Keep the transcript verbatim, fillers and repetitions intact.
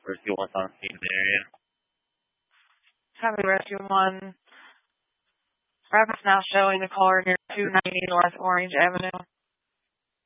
Rescue one's on scene in the area. Copy Rescue one. Rapids now showing the car near two ninety North Orange Avenue.